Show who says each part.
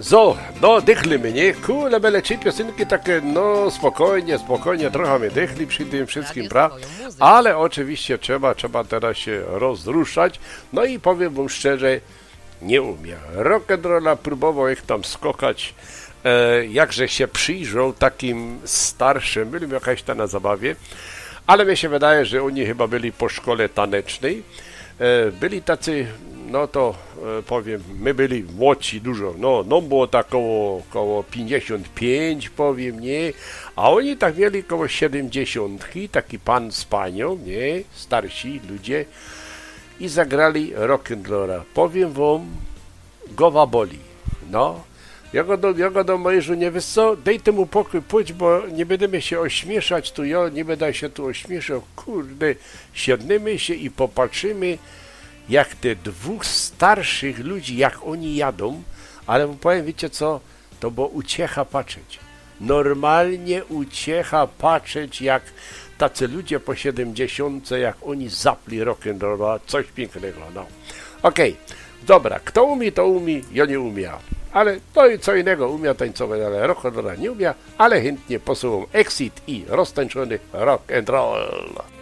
Speaker 1: So, no dychlimy, nie? Kule, byle trzy piosenki takie, no spokojnie, trochę my dychli przy tym wszystkim, ale oczywiście trzeba teraz się rozruszać. No i powiem wam szczerze, nie umie. Rock'n'rolla próbował ich tam skokać, jakże się przyjrzał takim starszym, byli jakaś ta na zabawie, ale mi się wydaje, że oni chyba byli po szkole tanecznej. Byli tacy, no to powiem, my byli młodsi dużo, no było tak koło 55, powiem, nie, a oni tak mieli koło 70, taki pan z panią, nie, starsi ludzie i zagrali rock'n'rolla. Powiem wam, głowa boli, no. Ja go do mojej żonie, wiesz co, daj temu pokój, pójdź, bo nie będziemy się ośmieszać tu, ja nie będę się tu ośmieszał, kurde, siedniemy się i popatrzymy, jak te dwóch starszych ludzi, jak oni jadą, ale powiem, wiecie co, to było uciecha patrzeć. Normalnie uciecha patrzeć, jak tacy ludzie po 70, jak oni zapli rock'n'rolla, coś pięknego, no. Okej, dobra, kto umie, to umie, ja nie umiem. Ale to i co innego umie tańcować, ale rock'n'rolla nie umie, ale chętnie posuwam Exit i roztańczony rock and roll.